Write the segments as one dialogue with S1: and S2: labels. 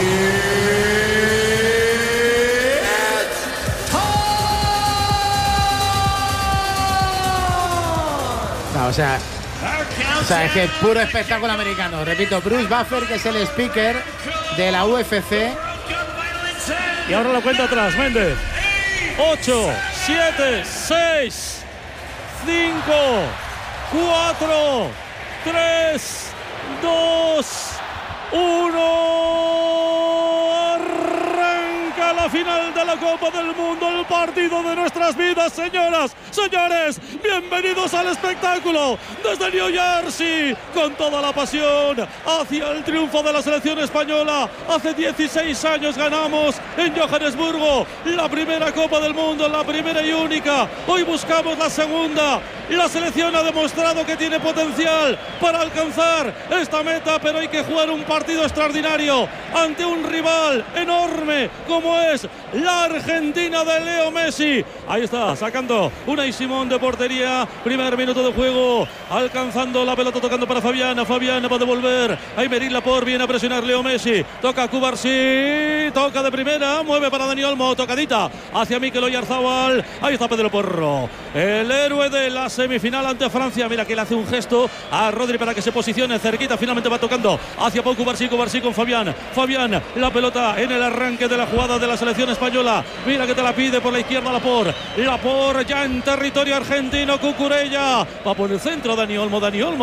S1: No, o sea, es que puro espectáculo americano. Repito, Bruce Buffer, que es el speaker de la UFC.
S2: Y ahora la cuenta atrás, Méndez. 8, 7, 6, 5, 4, 3, 2, 1. Arranca la final de la Copa del Mundo, el partido de nuestras vidas, señoras, señores. Bienvenidos al espectáculo desde New Jersey, con toda la pasión hacia el triunfo de la selección española. Hace 16 años ganamos en Johannesburgo la primera Copa del Mundo, la primera y única. Hoy buscamos la segunda. La selección ha demostrado que tiene potencial para alcanzar esta meta, pero hay que jugar un partido extraordinario ante un rival enorme como es la Argentina de Leo Messi. Ahí está, sacando Unai Simón de portería. Primer minuto de juego, alcanzando la pelota, tocando para Fabián. Fabián va a devolver. Aymeric Laporte viene a presionar Leo Messi. Toca Cubarsí, toca de primera, mueve para Dani Olmo, tocadita hacia Mikel Oyarzabal. Ahí está Pedro Porro, el héroe de la semifinal ante Francia. Mira que le hace un gesto a Rodri para que se posicione cerquita. Finalmente va tocando hacia Pau Cubarsí. Cubarsí con Fabián. Fabián, la pelota en el arranque de la jugada de la selección española. Mira que te la pide por la izquierda Laporte. Laporte ya en territorio argentino. Cucurella va por el centro. Dani Olmo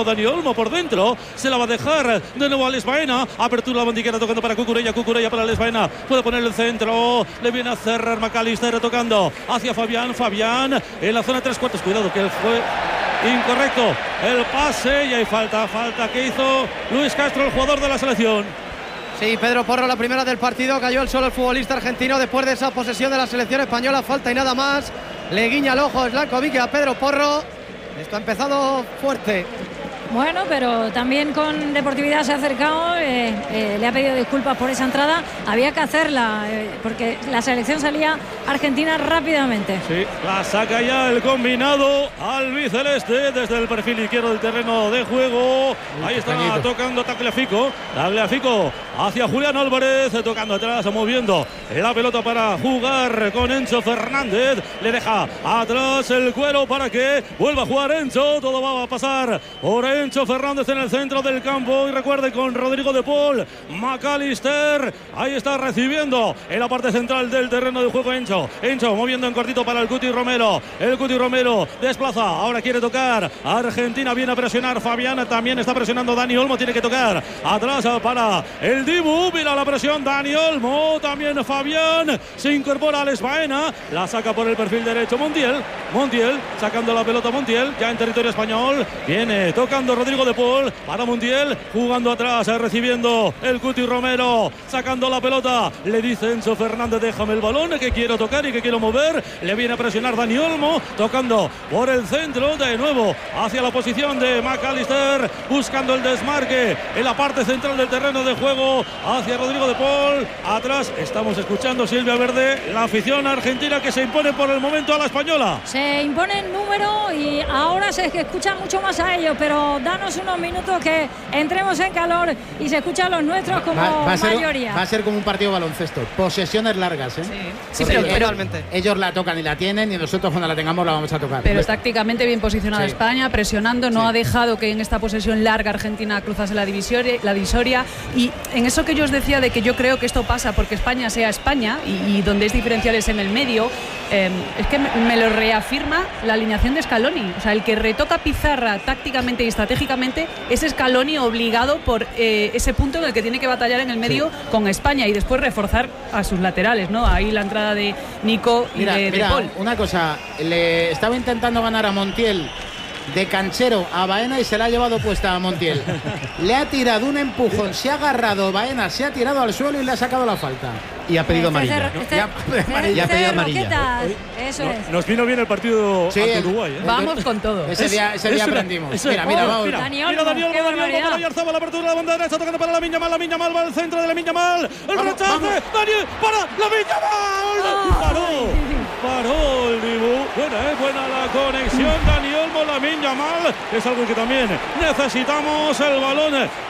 S2: por dentro. Se la va a dejar de nuevo a Alex Baena. Apertura la bandiguera tocando para Cucurella. Cucurella para Alex Baena. Puede poner el centro. Le viene a cerrar McAllister tocando hacia Fabián. Fabián en la zona 3/4. Cuidado que él fue incorrecto el pase y hay falta que hizo Luis Castro, el jugador de la selección.
S3: Sí, Pedro Porro, la primera del partido, cayó al suelo el futbolista argentino después de esa posesión de la selección española. Falta y nada más, le guiña el ojo Slankovic a Pedro Porro. Esto ha empezado fuerte.
S4: Bueno, pero también con deportividad se ha acercado, le ha pedido disculpas por esa entrada. Había que hacerla, porque la selección salía argentina rápidamente.
S2: Sí, la saca ya el combinado albiceleste desde el perfil izquierdo del terreno de juego. Ahí está tocando Tagliafico. Tagliafico hacia Julián Álvarez, tocando atrás, moviendo la pelota para jugar con Enzo Fernández. Le deja atrás el cuero para que vuelva a jugar Enzo. Todo va a pasar por Enzo Fernández en el centro del campo. Y recuerde, con Rodrigo de Paul, McAllister. Ahí está recibiendo en la parte central del terreno de juego Enzo. Enzo moviendo en cortito para el Cuti Romero. El Cuti Romero desplaza. Ahora quiere tocar. Argentina viene a presionar. Fabián también está presionando. Dani Olmo tiene que tocar. Atrás para el Dibu. Mira la presión. Dani Olmo. También Fabián. Se incorpora Alex Baena. La saca por el perfil derecho Montiel. Montiel sacando la pelota. Montiel ya en territorio español. Viene tocando Rodrigo de Paul para Montiel. Jugando atrás. Recibiendo el Cuti Romero. Sacando la pelota. Le dice Enzo Fernández: déjame el balón que quiero tocar y que quiero mover. Le viene a presionar Dani Olmo. Tocando por el centro. De nuevo hacia la posición de McAllister. Buscando el desmarque en la parte central del terreno de juego. Hacia Rodrigo de Paul. Atrás estamos escuchando Silvia Verde. La afición argentina que se impone por el momento a la española.
S4: Se impone el número y ahora se escucha mucho más a ellos, pero danos unos minutos que entremos en calor y se escuchan los nuestros como mayoría.
S1: Va a ser como un partido de baloncesto. Posesiones largas, ¿eh?
S3: Sí, pero realmente
S1: ellos la tocan y la tienen y nosotros cuando la tengamos la vamos a tocar.
S5: Pero tácticamente bien posicionada España, presionando, no ha dejado que en esta posesión larga Argentina cruzase la divisoria. Y en eso que yo os decía de que yo creo que esto pasa porque España sea España y donde es diferencial es en el medio, es que me lo reafirma la alineación de Scaloni. O sea, el que retoca pizarra tácticamente y estratégicamente es Scaloni, obligado por ese punto en el que tiene que batallar en el medio con España y después reforzar a sus laterales, ¿no? Ahí la entrada de Nico y de Paul.
S1: Una cosa, le estaba intentando ganar a Montiel de canchero a Baena y se la ha llevado puesta a Montiel. Le ha tirado un empujón, se ha agarrado Baena, se ha tirado al suelo y le ha sacado la falta.
S6: Y ha pedido amarilla.
S4: Y ha pedido amarilla. Eso es.
S2: Nos vino bien el partido ante Uruguay.
S5: Vamos con todo.
S1: Ese día aprendimos. Mira, vamos.
S2: Dani Olmo para Oyarzabal, la apertura de la banda derecha, tocando para Lamine Yamal. Lamine Yamal va al centro de Lamine Yamal. El rechace. Daniel para Lamine Yamal. Paró el Dibu. Buena la conexión. Dani Olmo, Lamine Yamal. Es algo que también necesitamos. El balón